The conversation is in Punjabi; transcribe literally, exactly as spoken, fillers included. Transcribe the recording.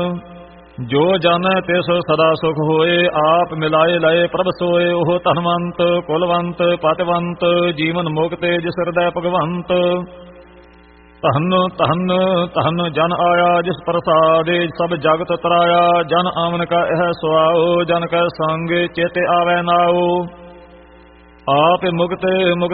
ਜੋ ਜਨ ਤਿਸ ਸਦਾ ਸੁਖ ਹੋਏ, ਆਪ ਮਿਲਾਏ ਲਏ ਪ੍ਰਭ ਸੋਏ। ਉਹ ਧਨਵੰਤ ਕੁਲਵੰਤ ਪਤਵੰਤ, ਜੀਵਨ ਮੁਕਤੇ ਜਿਸ ਹਿਰਦੈ ਭਗਵੰਤ। ਧਨ ਧਨ ਧਨ ਜਨ ਆਇਆ ਜਿਸ ਪ੍ਰਸਾਦੇ, ਸਭ ਜਗਤ ਤਰਾਇਆ। ਜਨ ਆਵਨ ਕਾ ਇਹ ਸੁਆਓ, ਜਨ ਕੈ ਸੰਗ ਚੇਤੇ ਆਵੈ ਨਾਓ। ਆਪ ਮੁਕਤ ਮੁਕਤ